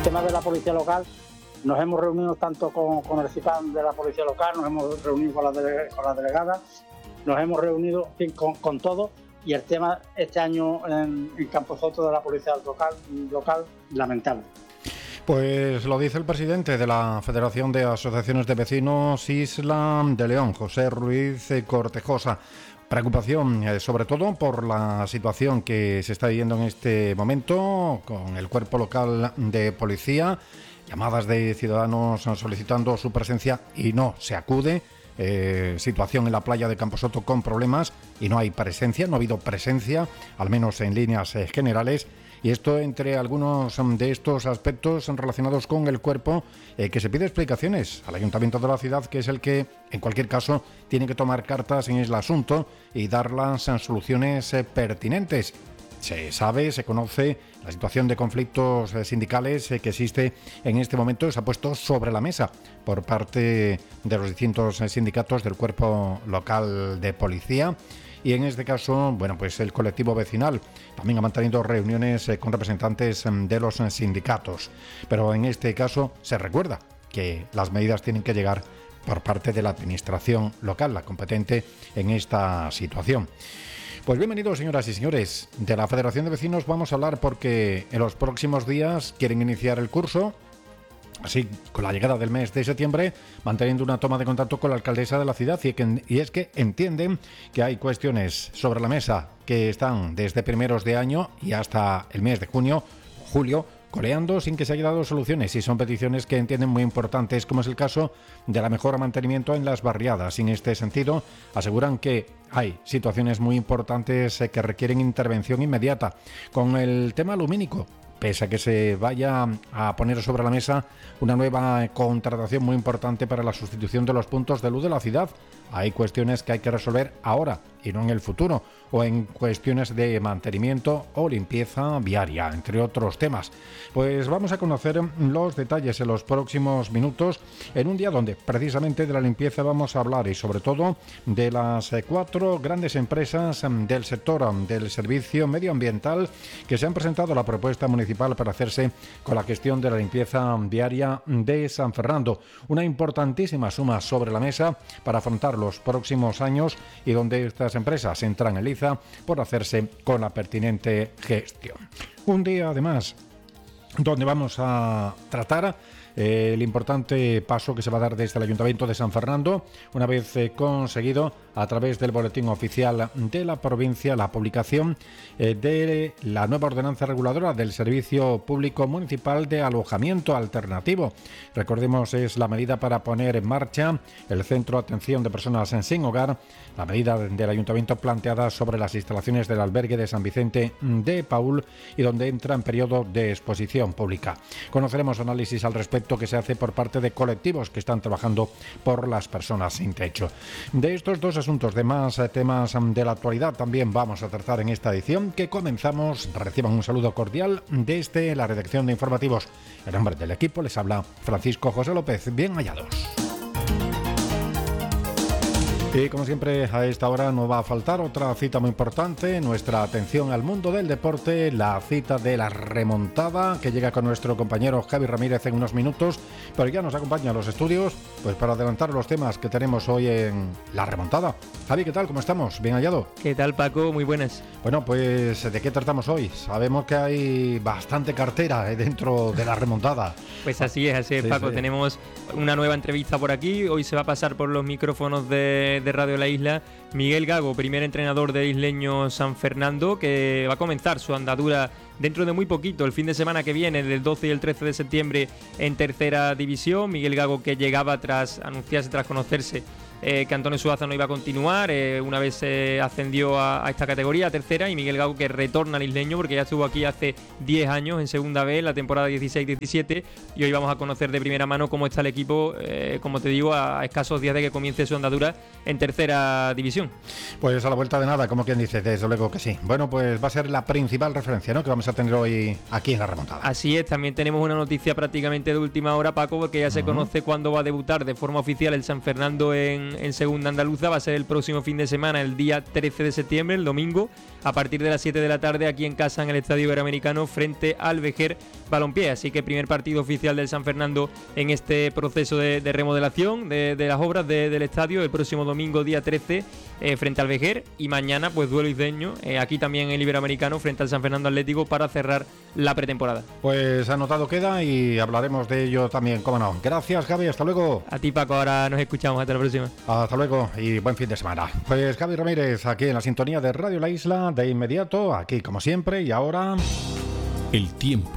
tema de la policía local, nos hemos reunido tanto con el CIPAM de la policía local, nos hemos reunido con la delegada, nos hemos reunido con todo, y el tema este año en Camposoto de la policía local lamentable. Pues lo dice el presidente de la Federación de Asociaciones de Vecinos Isla de León, José Ruiz Cortejosa. Preocupación, sobre todo por la situación que se está viviendo en este momento con el cuerpo local de policía, llamadas de ciudadanos solicitando su presencia y no se acude. Situación en la playa de Camposoto con problemas y no hay presencia, no ha habido presencia, al menos en líneas generales. Y esto entre algunos de estos aspectos relacionados con el cuerpo, que se pide explicaciones al Ayuntamiento de la ciudad, que es el que, en cualquier caso, tiene que tomar cartas en el asunto y dar las soluciones pertinentes. Se sabe, se conoce la situación de conflictos sindicales que existe en este momento, se ha puesto sobre la mesa por parte de los distintos sindicatos del cuerpo local de policía. Y en este caso, bueno, pues el colectivo vecinal también ha mantenido reuniones con representantes de los sindicatos. Pero en este caso se recuerda que las medidas tienen que llegar por parte de la administración local, la competente en esta situación. Pues bienvenidos, señoras y señores. De la Federación de Vecinos vamos a hablar porque en los próximos días quieren iniciar el curso. Así, con la llegada del mes de septiembre, manteniendo una toma de contacto con la alcaldesa de la ciudad, y es que entienden que hay cuestiones sobre la mesa que están desde primeros de año y hasta el mes de julio, coleando sin que se haya dado soluciones, y son peticiones que entienden muy importantes, como es el caso de la mejora mantenimiento en las barriadas. Y en este sentido aseguran que hay situaciones muy importantes que requieren intervención inmediata. Con el tema lumínico, pese a que se vaya a poner sobre la mesa una nueva contratación muy importante para la sustitución de los puntos de luz de la ciudad, hay cuestiones que hay que resolver ahora y no en el futuro, o en cuestiones de mantenimiento o limpieza viaria, entre otros temas. Pues vamos a conocer los detalles en los próximos minutos, en un día donde precisamente de la limpieza vamos a hablar, y sobre todo de las 4 grandes empresas del sector del servicio medioambiental que se han presentado a la propuesta municipal para hacerse con la gestión de la limpieza viaria de San Fernando. Una importantísima suma sobre la mesa para afrontar los próximos años, y donde estas empresas entran en liza por hacerse con la pertinente gestión. Un día además donde vamos a tratar el importante paso que se va a dar desde el Ayuntamiento de San Fernando, una vez conseguido a través del boletín oficial de la provincia la publicación de la nueva ordenanza reguladora del Servicio Público Municipal de Alojamiento Alternativo. Recordemos, es la medida para poner en marcha el Centro de Atención de Personas sin Hogar, la medida del Ayuntamiento planteada sobre las instalaciones del albergue de San Vicente de Paúl, y donde entra en periodo de exposición pública. Conoceremos análisis al respecto que se hace por parte de colectivos que están trabajando por las personas sin techo. De estos dos asuntos, de más temas de la actualidad, también vamos a tratar en esta edición que comenzamos. Reciban un saludo cordial desde la redacción de informativos. En nombre del equipo les habla Francisco José López. Bien hallados. Y como siempre, a esta hora no va a faltar otra cita muy importante, nuestra atención al mundo del deporte, la cita de la remontada, que llega con nuestro compañero Javi Ramírez en unos minutos, pero ya nos acompaña a los estudios pues para adelantar los temas que tenemos hoy en la remontada. Javi, ¿qué tal? ¿Cómo estamos? ¿Bien hallado? ¿Qué tal, Paco? Muy buenas. Bueno, pues ¿de qué tratamos hoy? Sabemos que hay bastante cartera dentro de la remontada. Pues así es, Paco. Sí. Tenemos una nueva entrevista por aquí. Hoy se va a pasar por los micrófonos de Radio La Isla Miguel Gago, primer entrenador de Isleño San Fernando, que va a comenzar su andadura dentro de muy poquito, el fin de semana que viene, del 12 y el 13 de septiembre, en tercera división. Miguel Gago, que llegaba tras conocerse que Antonio Suaza no iba a continuar, una vez ascendió a esta categoría, a tercera, y Miguel Gago, que retorna al Isleño porque ya estuvo aquí hace 10 años en segunda B, la temporada 16-17, y hoy vamos a conocer de primera mano cómo está el equipo, como te digo, a escasos días de que comience su andadura en tercera división. Pues a la vuelta de nada, como quien dice, desde luego que sí. Bueno, pues va a ser la principal referencia, ¿no?, que vamos a tener hoy aquí en la remontada. Así es, también tenemos una noticia prácticamente de última hora, Paco, porque ya se conoce cuándo va a debutar de forma oficial el San Fernando en segunda andaluza. Va a ser el próximo fin de semana, el día 13 de septiembre, el domingo, a partir de las 7 de la tarde, aquí en casa, en el Estadio Iberoamericano, frente al Vejer balompié. Así que primer partido oficial del San Fernando en este proceso de remodelación de las obras del estadio el próximo domingo día 13 frente al Vejer, y mañana pues duelo isleño aquí también en el Iberoamericano frente al San Fernando Atlético para cerrar la pretemporada. Pues anotado queda y hablaremos de ello también, cómo no. Gracias, Gaby, hasta luego. A ti, Paco, ahora nos escuchamos, hasta la próxima. Hasta luego y buen fin de semana. Pues Gaby Ramírez aquí en la sintonía de Radio La Isla, de inmediato, aquí como siempre, y ahora... El tiempo.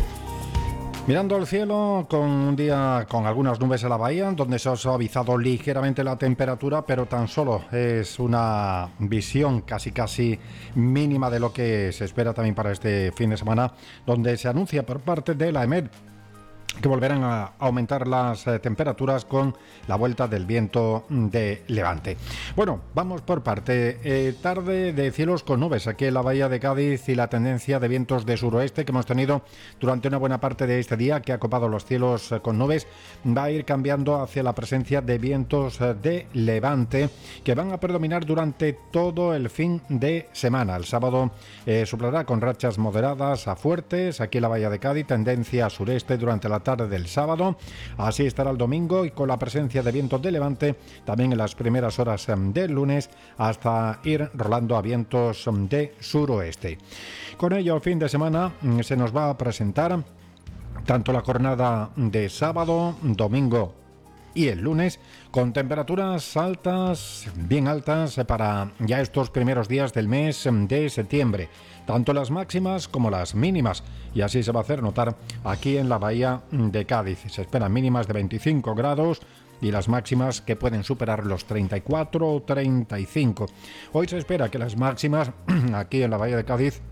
Mirando al cielo, con un día con algunas nubes en la bahía, donde se ha suavizado ligeramente la temperatura, pero tan solo es una visión casi mínima de lo que se espera también para este fin de semana, donde se anuncia por parte de la EMET que volverán a aumentar las temperaturas con la vuelta del viento de levante. Bueno, vamos por parte. Tarde de cielos con nubes aquí en la bahía de Cádiz y la tendencia de vientos de suroeste que hemos tenido durante una buena parte de este día, que ha copado los cielos con nubes, va a ir cambiando hacia la presencia de vientos de levante que van a predominar durante todo el fin de semana. El sábado soplará con rachas moderadas a fuertes aquí en la bahía de Cádiz, tendencia sureste durante la tarde del sábado. Así estará el domingo y con la presencia de vientos de levante también en las primeras horas del lunes, hasta ir rolando a vientos de suroeste. Con ello, el fin de semana se nos va a presentar tanto la jornada de sábado, domingo y el lunes, con temperaturas altas, bien altas para ya estos primeros días del mes de septiembre, tanto las máximas como las mínimas, y así se va a hacer notar aquí en la bahía de Cádiz. Se esperan mínimas de 25 grados y las máximas que pueden superar los 34 o 35. Hoy se espera que las máximas aquí en la bahía de Cádiz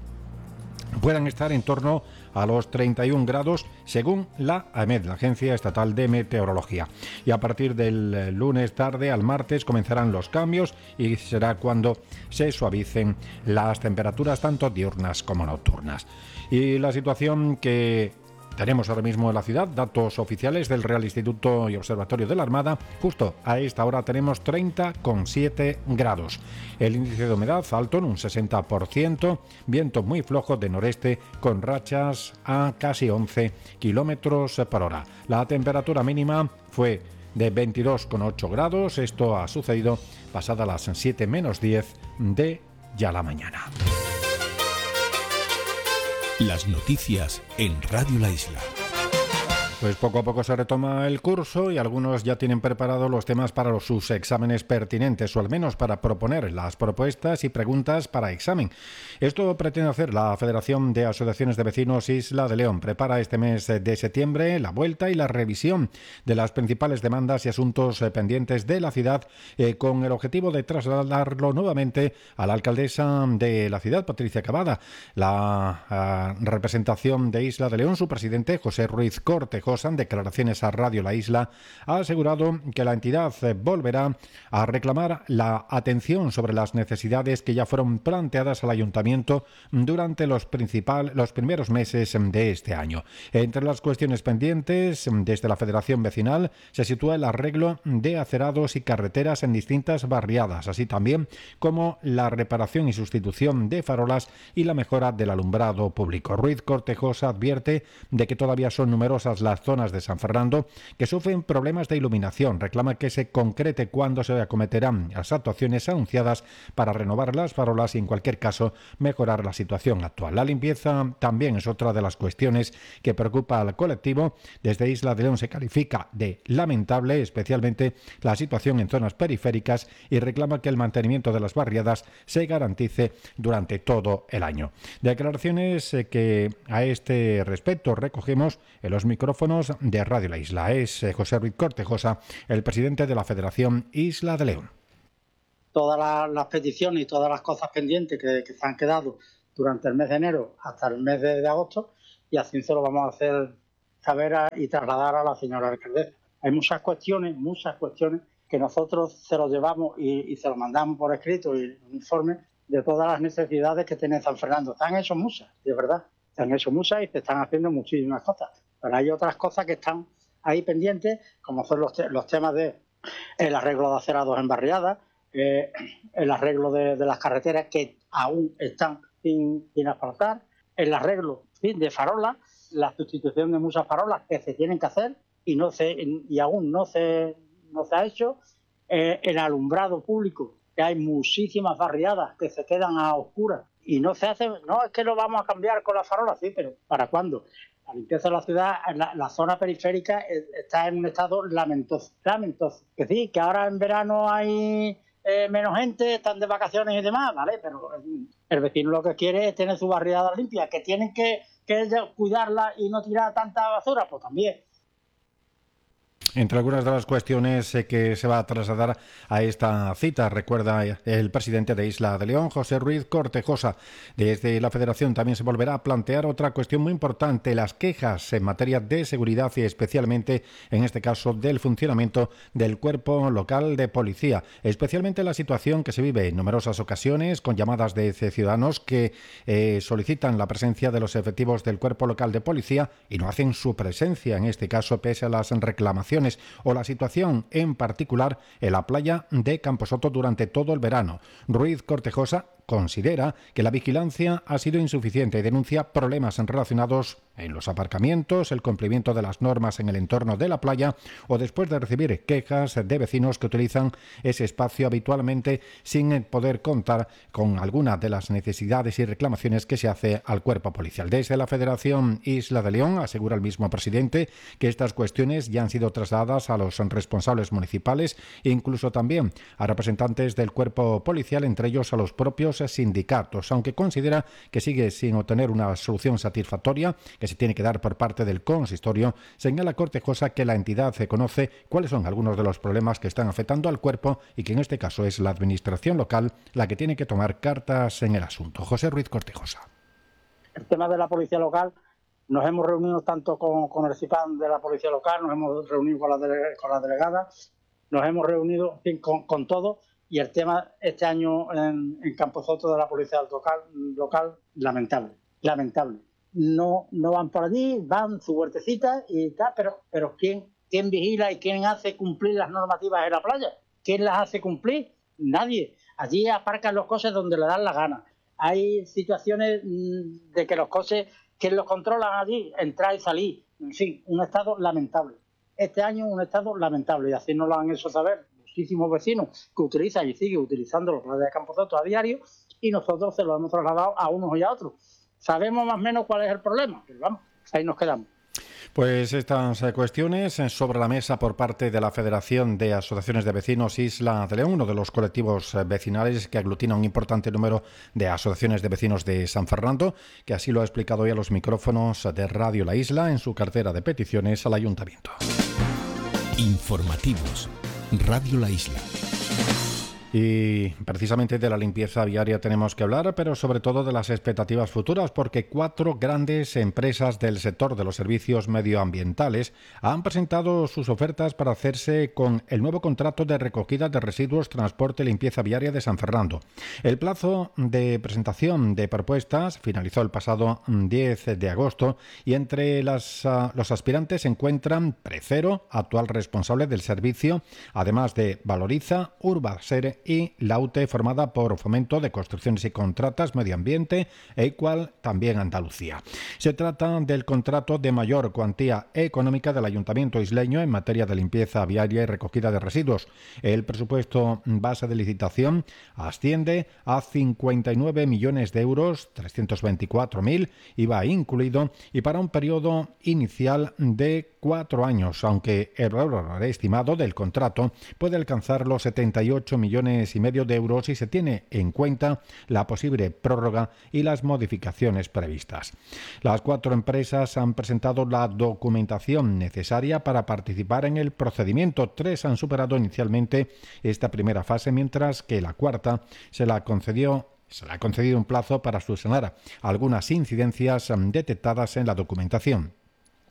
puedan estar en torno a los 31 grados según la AEMET, la Agencia Estatal de Meteorología. Y a partir del lunes tarde al martes comenzarán los cambios y será cuando se suavicen las temperaturas tanto diurnas como nocturnas. Y la situación que tenemos ahora mismo en la ciudad, datos oficiales del Real Instituto y Observatorio de la Armada, justo a esta hora tenemos 30,7 grados. El índice de humedad alto en un 60%, viento muy flojo de noreste con rachas a casi 11 kilómetros por hora. La temperatura mínima fue de 22,8 grados, esto ha sucedido pasadas las 7 menos 10 de ya la mañana. Las noticias en Radio La Isla. Pues poco a poco se retoma el curso y algunos ya tienen preparados los temas para sus exámenes pertinentes, o al menos para proponer las propuestas y preguntas para examen. Esto pretende hacer la Federación de Asociaciones de Vecinos Isla de León. Prepara este mes de septiembre la vuelta y la revisión de las principales demandas y asuntos pendientes de la ciudad, con el objetivo de trasladarlo nuevamente a la alcaldesa de la ciudad, Patricia Cavada. La representación de Isla de León, su presidente, José Ruiz Cortejosa, en declaraciones a Radio La Isla, ha asegurado que la entidad volverá a reclamar la atención sobre las necesidades que ya fueron planteadas al ayuntamiento durante los primeros meses de este año. Entre las cuestiones pendientes, desde la Federación Vecinal se sitúa el arreglo de acerados y carreteras en distintas barriadas, así también como la reparación y sustitución de farolas y la mejora del alumbrado público. Ruiz Cortejosa advierte de que todavía son numerosas las zonas de San Fernando que sufren problemas de iluminación. Reclama que se concrete cuándo se acometerán las actuaciones anunciadas para renovar las farolas y, en cualquier caso, mejorar la situación actual. La limpieza también es otra de las cuestiones que preocupa al colectivo. Desde Isla de León se califica de lamentable, especialmente la situación en zonas periféricas, y reclama que el mantenimiento de las barriadas se garantice durante todo el año. Declaraciones que a este respecto recogemos en los micrófonos de Radio La Isla. Es José Ruiz Cortejosa, el presidente de la Federación Isla de León. Todas las peticiones y todas las cosas pendientes que se han quedado durante el mes de enero hasta el mes de agosto, y así se lo vamos a hacer saber y trasladar a la señora alcaldesa. Hay muchas cuestiones que nosotros se los llevamos y se los mandamos por escrito y un informe de todas las necesidades que tiene San Fernando. Se han hecho muchas, de verdad. Se han hecho muchas y se están haciendo muchísimas cosas. Pero hay otras cosas que están ahí pendientes, como son los temas de el arreglo de acerados en barriadas, el arreglo de las carreteras que aún están sin asfaltar, el arreglo de farolas, la sustitución de muchas farolas que se tienen que hacer y aún no se ha hecho. El alumbrado público, que hay muchísimas barriadas que se quedan a oscuras y no se hace. No, es que lo vamos a cambiar con las farolas, sí, pero ¿para cuándo? La limpieza de la ciudad, la zona periférica está en un estado lamentoso. Que sí, que ahora en verano hay menos gente, están de vacaciones y demás, ¿vale? Pero el vecino lo que quiere es tener su barriada limpia, que tienen que cuidarla y no tirar tanta basura, pues también. Entre algunas de las cuestiones que se va a trasladar a esta cita, recuerda el presidente de Isla de León, José Ruiz Cortejosa. Desde la Federación también se volverá a plantear otra cuestión muy importante, las quejas en materia de seguridad y especialmente, en este caso, del funcionamiento del cuerpo local de policía. Especialmente la situación que se vive en numerosas ocasiones con llamadas de ciudadanos que solicitan la presencia de los efectivos del cuerpo local de policía y no hacen su presencia, en este caso, pese a las reclamaciones, o la situación en particular en la playa de Camposoto durante todo el verano. Ruiz Cortejosa considera que la vigilancia ha sido insuficiente y denuncia problemas relacionados en los aparcamientos, el cumplimiento de las normas en el entorno de la playa o después de recibir quejas de vecinos que utilizan ese espacio habitualmente sin poder contar con alguna de las necesidades y reclamaciones que se hace al cuerpo policial. Desde la Federación Isla de León asegura el mismo presidente que estas cuestiones ya han sido trasladadas a los responsables municipales e incluso también a representantes del cuerpo policial, entre ellos a los propios sindicatos, aunque considera que sigue sin obtener una solución satisfactoria que se tiene que dar por parte del consistorio. Señala Cortejosa que la entidad conoce cuáles son algunos de los problemas que están afectando al cuerpo y que en este caso es la administración local la que tiene que tomar cartas en el asunto. José Ruiz Cortejosa. El tema de la policía local, nos hemos reunido tanto con el CIPAN de la policía local, nos hemos reunido con la delegada, nos hemos reunido con todos. Y el tema este año en Camposoto de la policía local, lamentable. No van por allí, van su huertecita y tal, pero ¿quién vigila y quién hace cumplir las normativas en la playa? ¿Quién las hace cumplir? Nadie. Allí aparcan los coches donde le dan la gana. Hay situaciones de que los coches, ¿quién los controlan allí? Entrar y salir. En fin, un estado lamentable. Este año un estado lamentable y así nos lo han hecho saber muchísimos vecinos que utilizan y siguen utilizando los planes de Camposoto a diario y nosotros se lo hemos trasladado a unos y a otros. Sabemos más o menos cuál es el problema, pero vamos, ahí nos quedamos. Pues estas cuestiones sobre la mesa por parte de la Federación de Asociaciones de Vecinos Isla de León, uno de los colectivos vecinales que aglutina un importante número de asociaciones de vecinos de San Fernando, que así lo ha explicado hoy a los micrófonos de Radio La Isla en su cartera de peticiones al Ayuntamiento. Informativos. Radio La Isla. Y precisamente de la limpieza viaria tenemos que hablar, pero sobre todo de las expectativas futuras, porque 4 grandes empresas del sector de los servicios medioambientales han presentado sus ofertas para hacerse con el nuevo contrato de recogida de residuos, transporte y limpieza viaria de San Fernando. El plazo de presentación de propuestas finalizó el pasado 10 de agosto y entre los aspirantes se encuentran Precero, actual responsable del servicio, además de Valoriza, Urbaser y Laute, formada por Fomento de Construcciones y Contratas, Medio Ambiente e Equal, también Andalucía. Se trata del contrato de mayor cuantía económica del Ayuntamiento isleño en materia de limpieza viaria y recogida de residuos. El presupuesto base de licitación asciende a 59 millones de euros, 324.000, IVA incluido, y para un periodo inicial de 4 años, aunque el valor estimado del contrato puede alcanzar los 78 millones y medio de euros si se tiene en cuenta la posible prórroga y las modificaciones previstas. Las 4 empresas han presentado la documentación necesaria para participar en el procedimiento. 3 han superado inicialmente esta primera fase, mientras que la cuarta se le ha concedido un plazo para subsanar algunas incidencias detectadas en la documentación.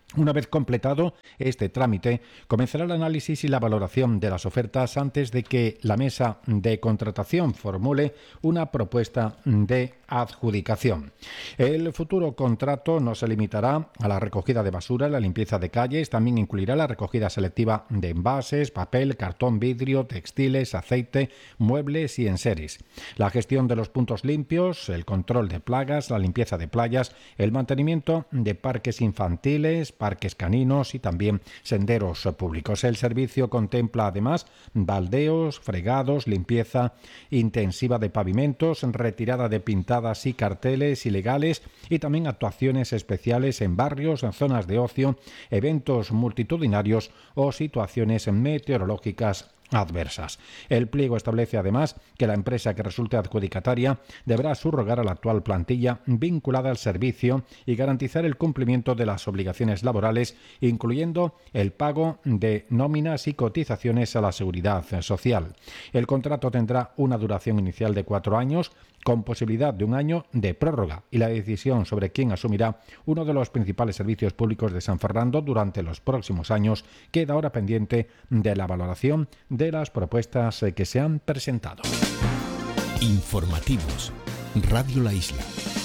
Una vez completado este trámite, comenzará el análisis y la valoración de las ofertas antes de que la mesa de contratación formule una propuesta de adjudicación. El futuro contrato no se limitará a la recogida de basura y la limpieza de calles, también incluirá la recogida selectiva de envases, papel, cartón, vidrio, textiles, aceite, muebles y enseres. La gestión de los puntos limpios, el control de plagas, la limpieza de playas, el mantenimiento de parques infantiles, parques caninos y también senderos públicos. El servicio contempla además baldeos, fregados, limpieza intensiva de pavimentos, retirada de pintadas y carteles ilegales y también actuaciones especiales en barrios, en zonas de ocio, eventos multitudinarios o situaciones meteorológicas adversas. El pliego establece además que la empresa que resulte adjudicataria deberá subrogar a la actual plantilla vinculada al servicio y garantizar el cumplimiento de las obligaciones laborales, incluyendo el pago de nóminas y cotizaciones a la seguridad social. El contrato tendrá una duración inicial de 4 años, con posibilidad de 1 año de prórroga, y la decisión sobre quién asumirá uno de los principales servicios públicos de San Fernando durante los próximos años queda ahora pendiente de la valoración de las propuestas que se han presentado. Informativos. Radio La Isla.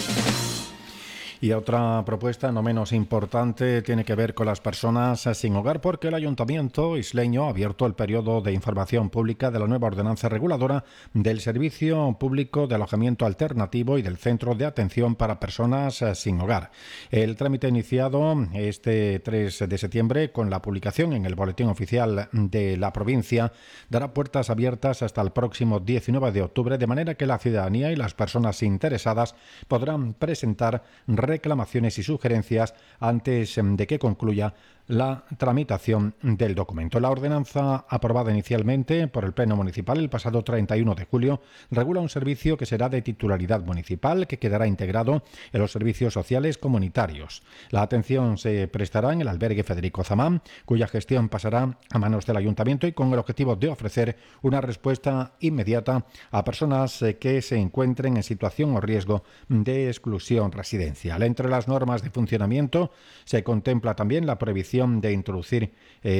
Y otra propuesta no menos importante tiene que ver con las personas sin hogar, porque el Ayuntamiento isleño ha abierto el periodo de información pública de la nueva ordenanza reguladora del Servicio Público de Alojamiento Alternativo y del Centro de Atención para Personas sin Hogar. El trámite iniciado este 3 de septiembre con la publicación en el Boletín Oficial de la provincia dará puertas abiertas hasta el próximo 19 de octubre, de manera que la ciudadanía y las personas interesadas podrán presentar reclamaciones y sugerencias antes de que concluya la tramitación del documento. La ordenanza aprobada inicialmente por el Pleno Municipal el pasado 31 de julio regula un servicio que será de titularidad municipal, que quedará integrado en los servicios sociales comunitarios. La atención se prestará en el albergue Federico Zamán, cuya gestión pasará a manos del Ayuntamiento y con el objetivo de ofrecer una respuesta inmediata a personas que se encuentren en situación o riesgo de exclusión residencial. Entre las normas de funcionamiento se contempla también la prohibición de introducir,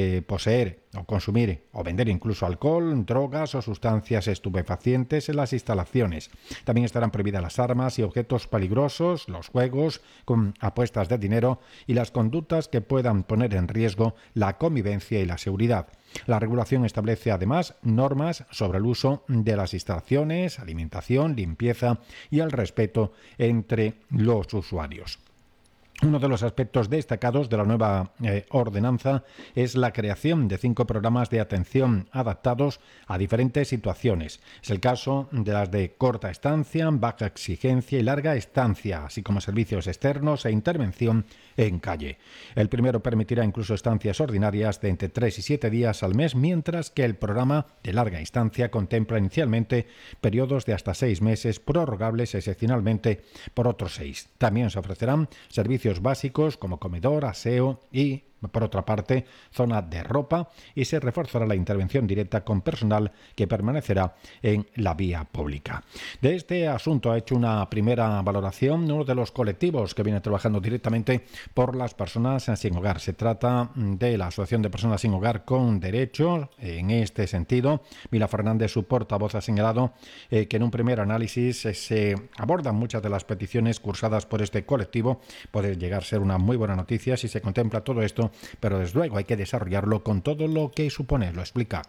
poseer o consumir o vender incluso alcohol, drogas o sustancias estupefacientes en las instalaciones. También estarán prohibidas las armas y objetos peligrosos, los juegos con apuestas de dinero y las conductas que puedan poner en riesgo la convivencia y la seguridad. La regulación establece además normas sobre el uso de las instalaciones, alimentación, limpieza y el respeto entre los usuarios. Uno de los aspectos destacados de la nueva ordenanza es la creación de 5 programas de atención adaptados a diferentes situaciones. Es el caso de las de corta estancia, baja exigencia y larga estancia, así como servicios externos e intervención en calle. El primero permitirá incluso estancias ordinarias de entre 3 y 7 días al mes, mientras que el programa de larga instancia contempla inicialmente periodos de hasta 6 meses, prorrogables excepcionalmente por otros 6. También se ofrecerán servicios básicos como comedor, aseo y, por otra parte, zona de ropa, y se reforzará la intervención directa con personal que permanecerá en la vía pública. De este asunto ha hecho una primera valoración uno de los colectivos que viene trabajando directamente por las personas sin hogar. Se trata de la Asociación de Personas sin Hogar con Derecho. En este sentido, Mila Fernández, su portavoz, ha señalado que en un primer análisis se abordan muchas de las peticiones cursadas por este colectivo. Puede llegar a ser una muy buena noticia si se contempla todo esto, pero desde luego hay que desarrollarlo con todo lo que supone. Lo explica.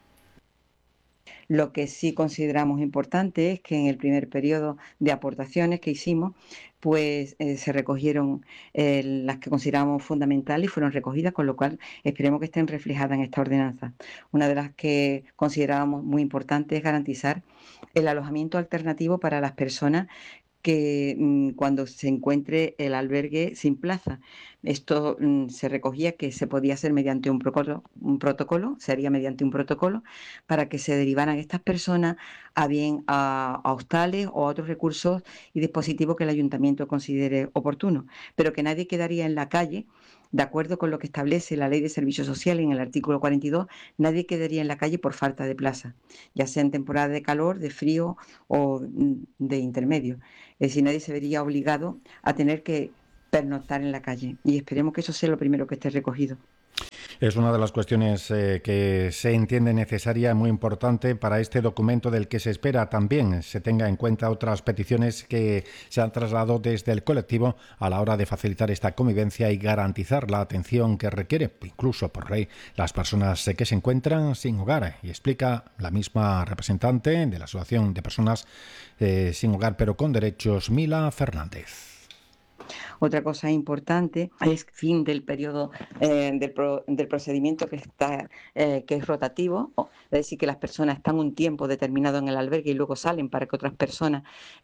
Lo que sí consideramos importante es que en el primer periodo de aportaciones que hicimos, pues se recogieron las que consideramos fundamentales y fueron recogidas, con lo cual esperemos que estén reflejadas en esta ordenanza. Una de las que considerábamos muy importante es garantizar el alojamiento alternativo para las personas que cuando se encuentre el albergue sin plaza. Esto se recogía que se podía hacer mediante un protocolo, se haría mediante un protocolo para que se derivaran estas personas a hostales o a otros recursos y dispositivos que el ayuntamiento considere oportuno, pero que nadie quedaría en la calle. De acuerdo con lo que establece la Ley de Servicios Sociales en el artículo 42, nadie quedaría en la calle por falta de plaza, ya sea en temporada de calor, de frío o de intermedio. Es decir, nadie se vería obligado a tener que pernoctar en la calle. Y esperemos que eso sea lo primero que esté recogido. Es una de las cuestiones que se entiende necesaria, muy importante para este documento, del que se espera también se tenga en cuenta otras peticiones que se han trasladado desde el colectivo a la hora de facilitar esta convivencia y garantizar la atención que requiere, incluso por ley, las personas que se encuentran sin hogar. Y explica la misma representante de la Asociación de Personas sin Hogar pero con Derechos, Mila Fernández. Otra cosa importante es fin del periodo del procedimiento que es rotativo, es decir, que las personas están un tiempo determinado en el albergue y luego salen para que otras personas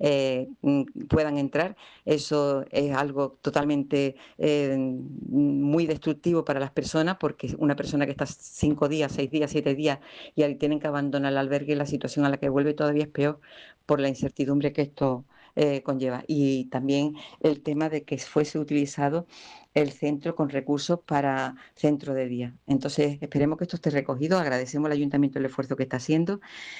puedan entrar. Eso es algo totalmente muy destructivo para las personas, porque una persona que está 5 días, 6 días, 7 días y ahí tienen que abandonar el albergue, la situación a la que vuelve todavía es peor por la incertidumbre que esto conlleva. Y también el tema de que fuese utilizado el centro con recursos para centro de día. Entonces, esperemos que esto esté recogido. Agradecemos al Ayuntamiento el esfuerzo que está haciendo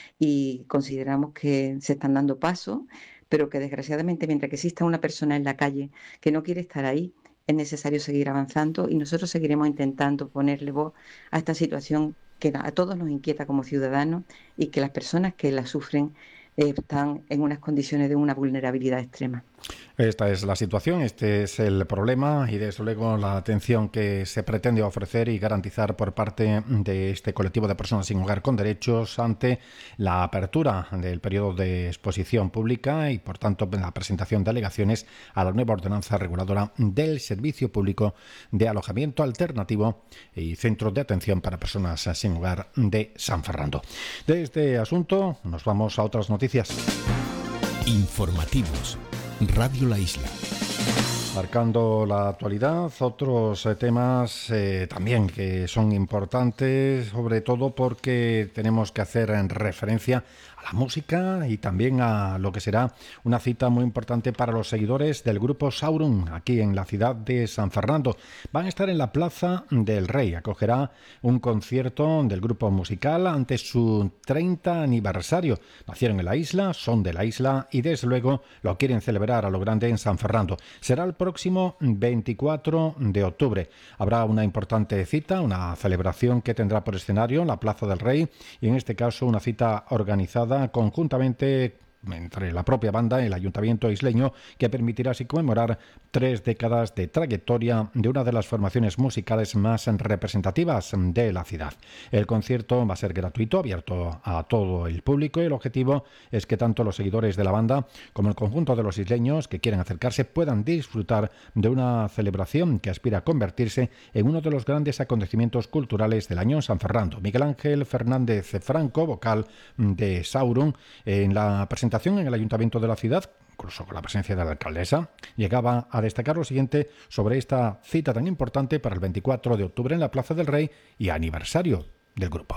y consideramos que se están dando pasos, pero que desgraciadamente, mientras que exista una persona en la calle que no quiere estar ahí, es necesario seguir avanzando y nosotros seguiremos intentando ponerle voz a esta situación que a todos nos inquieta como ciudadanos y que las personas que la sufren están en unas condiciones de una vulnerabilidad extrema. Esta es la situación, este es el problema y desde luego la atención que se pretende ofrecer y garantizar por parte de este colectivo de personas sin hogar con derechos ante la apertura del periodo de exposición pública y por tanto la presentación de alegaciones a la nueva ordenanza reguladora del Servicio Público de Alojamiento Alternativo y Centros de Atención para Personas sin Hogar de San Fernando. De este asunto nos vamos a otras noticias. Informativos. Radio La Isla. Marcando la actualidad, otros temas también que son importantes, sobre todo porque tenemos que hacer referencia a la música y también a lo que será una cita muy importante para los seguidores del grupo Sauron aquí en la ciudad de San Fernando. Van a estar en la Plaza del Rey, acogerá un concierto del grupo musical ante su 30 aniversario. Nacieron en la isla, son de la isla y desde luego lo quieren celebrar a lo grande en San Fernando. Será el próximo 24 de octubre. Habrá una importante cita, una celebración que tendrá por escenario la Plaza del Rey y en este caso una cita organizada conjuntamente entre la propia banda y el Ayuntamiento isleño, que permitirá así conmemorar 3 décadas de trayectoria de una de las formaciones musicales más representativas de la ciudad. El concierto va a ser gratuito, abierto a todo el público y el objetivo es que tanto los seguidores de la banda como el conjunto de los isleños que quieran acercarse puedan disfrutar de una celebración que aspira a convertirse en uno de los grandes acontecimientos culturales del año en San Fernando. Miguel Ángel Fernández Franco, vocal de Sauron, en la presentación en el Ayuntamiento de la ciudad, incluso con la presencia de la alcaldesa, llegaba a destacar lo siguiente sobre esta cita tan importante para el 24 de octubre en la Plaza del Rey y aniversario del grupo.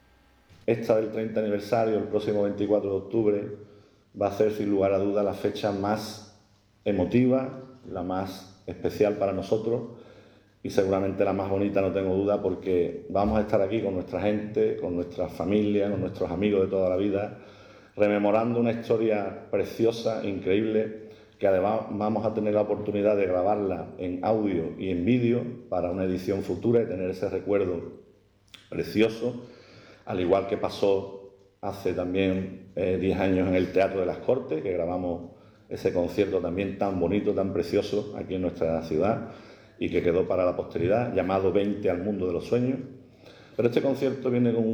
Esta del 30 aniversario, el próximo 24 de octubre, va a ser sin lugar a duda la fecha más emotiva, la más especial para nosotros y seguramente la más bonita, no tengo duda, porque vamos a estar aquí con nuestra gente, con nuestra familia, con nuestros amigos de toda la vida, rememorando una historia preciosa, increíble, que además vamos a tener la oportunidad de grabarla en audio y en vídeo para una edición futura y tener ese recuerdo precioso, al igual que pasó hace también 10 años en el Teatro de las Cortes, que grabamos ese concierto también tan bonito, tan precioso aquí en nuestra ciudad y que quedó para la posteridad, llamado 20 al mundo de los sueños. Pero este concierto viene con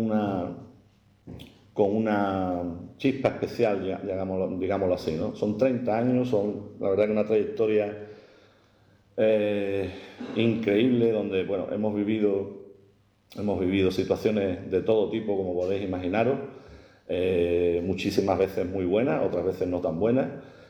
una chispa especial, digámoslo así, ¿no? Son 30 años, son la verdad que una trayectoria increíble, donde bueno, hemos vivido situaciones de todo tipo, como podéis imaginaros, muchísimas veces muy buenas, otras veces no tan buenas.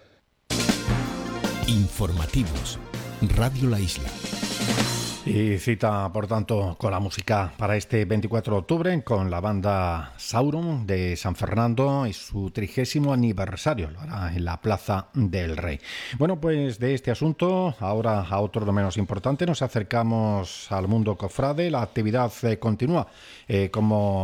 Informativos, Radio La Isla. Y cita, por tanto, con la música para este 24 de octubre con la banda Sauron de San Fernando y su 30º aniversario. Lo hará en la Plaza del Rey. Bueno, pues de este asunto, ahora a otro no menos importante, nos acercamos al mundo cofrade. La actividad continúa como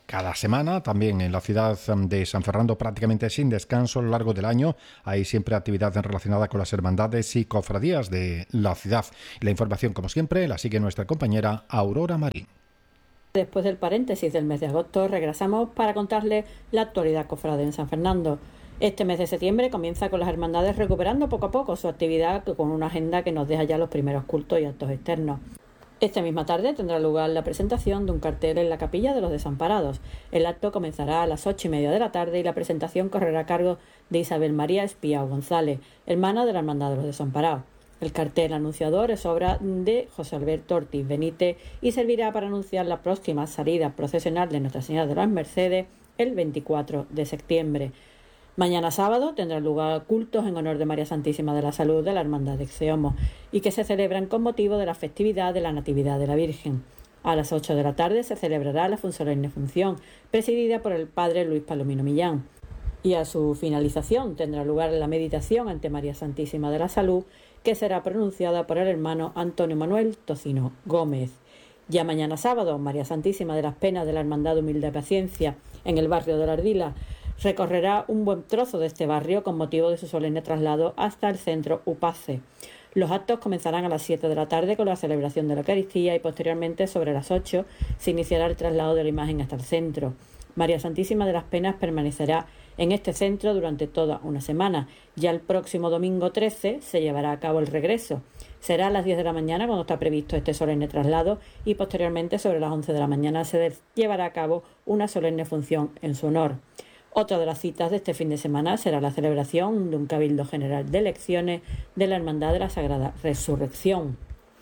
cada semana, también en la ciudad de San Fernando, prácticamente sin descanso a lo largo del año. Hay siempre actividad relacionada con las hermandades y cofradías de la ciudad. Y la información, como siempre, la sigue nuestra compañera Aurora Marín. Después del paréntesis del mes de agosto, regresamos para contarles la actualidad cofrade en San Fernando. Este mes de septiembre comienza con las hermandades recuperando poco a poco su actividad, con una agenda que nos deja ya los primeros cultos y actos externos. Esta misma tarde tendrá lugar la presentación de un cartel en la Capilla de los Desamparados. El acto comenzará a las 8:30 de la tarde y la presentación correrá a cargo de Isabel María Espiao González, hermana de la Hermandad de los Desamparados. El cartel anunciador es obra de José Alberto Ortiz Benítez y servirá para anunciar la próxima salida procesional de Nuestra Señora de las Mercedes el 24 de septiembre. Mañana sábado tendrán lugar cultos en honor de María Santísima de la Salud de la Hermandad de Exeomo y que se celebran con motivo de la festividad de la Natividad de la Virgen. A las 8 de la tarde se celebrará la solemne función, presidida por el padre Luis Palomino Millán. Y a su finalización tendrá lugar la meditación ante María Santísima de la Salud, que será pronunciada por el hermano Antonio Manuel Tocino Gómez. Ya mañana sábado, María Santísima de las Penas de la Hermandad Humilde Paciencia, en el barrio de la Ardila, recorrerá un buen trozo de este barrio con motivo de su solemne traslado hasta el centro Upace. Los actos comenzarán a las 7 de la tarde con la celebración de la Eucaristía y posteriormente, sobre las 8, se iniciará el traslado de la imagen hasta el centro. María Santísima de las Penas permanecerá en este centro durante toda una semana. Ya el próximo domingo 13 se llevará a cabo el regreso. Será a las 10 de la mañana cuando está previsto este solemne traslado y posteriormente sobre las 11 de la mañana se llevará a cabo una solemne función en su honor. Otra de las citas de este fin de semana será la celebración de un cabildo general de elecciones de la Hermandad de la Sagrada Resurrección.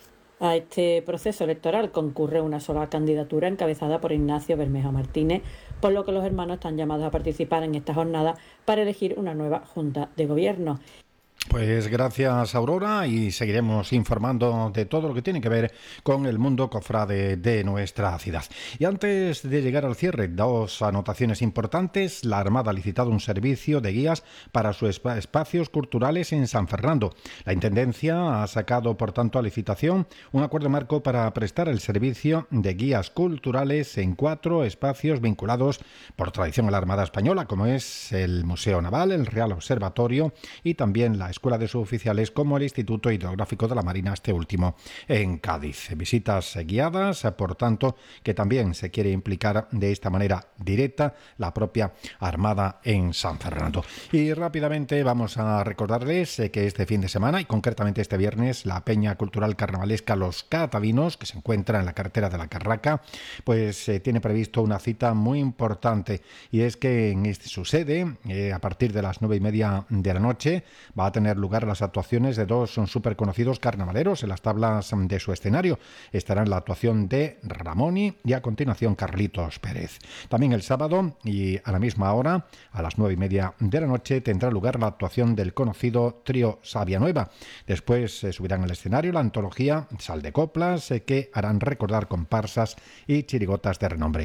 A este proceso electoral concurre una sola candidatura encabezada por Ignacio Bermejo Martínez, por lo que los hermanos están llamados a participar en esta jornada para elegir una nueva Junta de Gobierno. Pues gracias, Aurora, y seguiremos informando de todo lo que tiene que ver con el mundo cofrade de nuestra ciudad. Y antes de llegar al cierre, dos anotaciones importantes. La Armada ha licitado un servicio de guías para sus espacios culturales en San Fernando. La Intendencia ha sacado, por tanto, a licitación un acuerdo marco para prestar el servicio de guías culturales en 4 espacios vinculados por tradición a la Armada Española, como es el Museo Naval, el Real Observatorio y también la Escuela de Suboficiales, como el Instituto Hidrográfico de la Marina, este último en Cádiz. Visitas guiadas, por tanto, que también se quiere implicar de esta manera directa la propia Armada en San Fernando. Y rápidamente vamos a recordarles que este fin de semana, y concretamente este viernes, la Peña Cultural Carnavalesca Los Catavinos, que se encuentra en la carretera de la Carraca, pues tiene previsto una cita muy importante, y es que en su sede, a partir de las 9:30 de la noche, va a tener lugar las actuaciones de dos súper conocidos carnavaleros en las tablas de su escenario. Estarán la actuación de Ramoni y a continuación Carlitos Pérez. También el sábado y a la misma hora, a las 9:30 de la noche, tendrá lugar la actuación del conocido trío Sabia Nueva. Después subirán al escenario la antología Sal de Coplas, que harán recordar comparsas y chirigotas de renombre.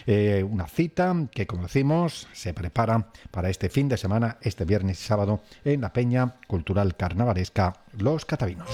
Una cita que, como decimos, se prepara para este fin de semana, este viernes y sábado, en la Peña Cultural Carnavalesca Los Catavinos.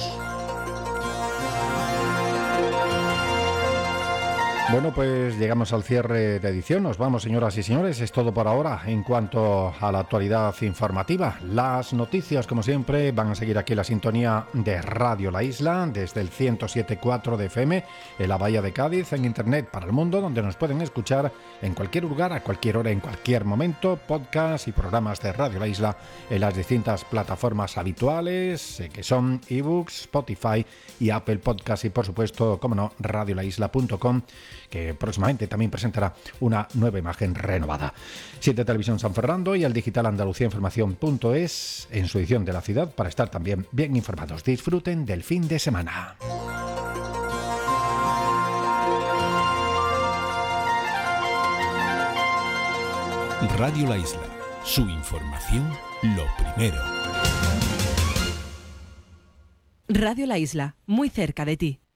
Bueno, pues llegamos al cierre de edición. Nos vamos, señoras y señores. Es todo por ahora en cuanto a la actualidad informativa. Las noticias, como siempre, van a seguir aquí en la sintonía de Radio La Isla, desde el 107.4 de FM, en la Bahía de Cádiz, en Internet para el mundo, donde nos pueden escuchar en cualquier lugar, a cualquier hora, en cualquier momento, podcast y programas de Radio La Isla en las distintas plataformas habituales, que son eBooks, Spotify y Apple Podcast, y por supuesto, como no, radiolaisla.com, que próximamente también presentará una nueva imagen renovada. 7 Televisión San Fernando y el digital andaluciainformación.es en su edición de la ciudad, para estar también bien informados. Disfruten del fin de semana. Radio La Isla, su información lo primero. Radio La Isla, muy cerca de ti.